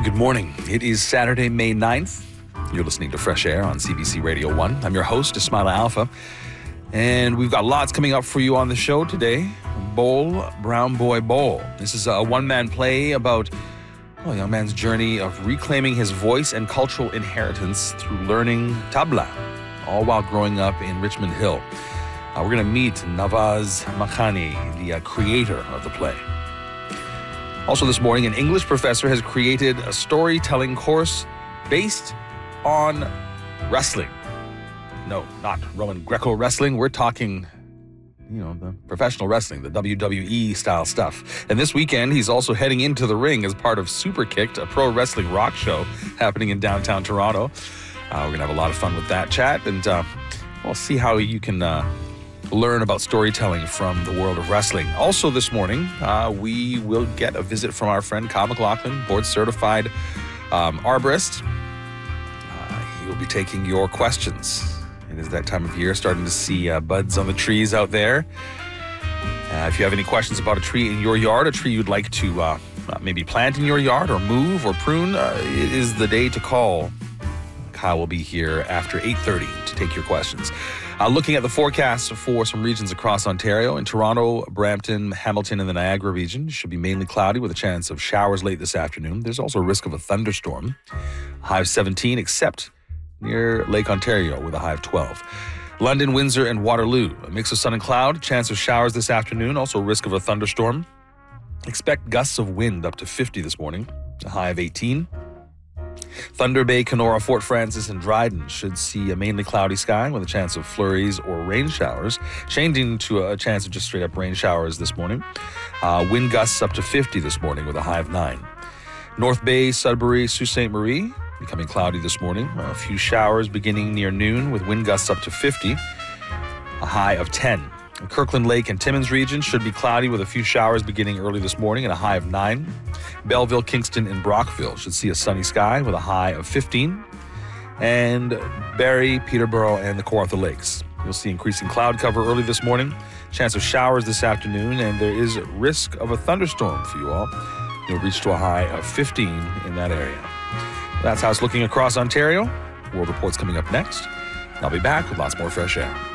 Well, good morning. It is Saturday, May 9th. You're listening to Fresh Air on CBC Radio 1. I'm your host, Ismaila Alfa. And we've got lots coming up for you on the show today. Bowl, Brown Boy Bowl. This is a one-man play about a young man's journey of reclaiming his voice and cultural inheritance through learning tabla, all while growing up in Richmond Hill. We're going to meet Nawaz Makhani, the creator of the play. Also this morning, an English professor has created a storytelling course based on wrestling. No, not Roman Greco wrestling. We're talking, the professional wrestling, the WWE style stuff. And this weekend, he's also heading into the ring as part of Super Kicked, a pro wrestling rock show happening in downtown Toronto. We're going to have a lot of fun with that chat, and we'll see how you can learn about storytelling from the world of wrestling. Also this morning, we will get a visit from our friend Kyle McLaughlin, board-certified arborist. He will be taking your questions. It is that time of year, starting to see buds on the trees out there. If you have any questions about a tree in your yard, a tree you'd like to maybe plant in your yard or move or prune, it is the day to call. Kyle will be here after 8:30 to take your questions. Looking at the forecast for some regions across Ontario, in Toronto, Brampton, Hamilton, and the Niagara region, should be mainly cloudy with a chance of showers late this afternoon. There's also a risk of a thunderstorm. High of 17, except near Lake Ontario with a high of 12. London, Windsor, and Waterloo, a mix of sun and cloud, chance of showers this afternoon, also risk of a thunderstorm. Expect gusts of wind up to 50 this morning, a high of 18. Thunder Bay, Kenora, Fort Frances, and Dryden should see a mainly cloudy sky with a chance of flurries or rain showers, changing to a chance of just straight up rain showers this morning. Wind gusts up to 50 this morning with a high of 9. North Bay, Sudbury, Sault Ste. Marie, becoming cloudy this morning. A few showers beginning near noon with wind gusts up to 50, a high of 10. Kirkland Lake and Timmins region should be cloudy with a few showers beginning early this morning and a high of 9. Belleville, Kingston, and Brockville should see a sunny sky with a high of 15. And Barrie, Peterborough, and the Kawartha Lakes. You'll see increasing cloud cover early this morning, chance of showers this afternoon, and there is risk of a thunderstorm for you all. You'll reach to a high of 15 in that area. That's how it's looking across Ontario. World Report's coming up next. I'll be back with lots more Fresh Air.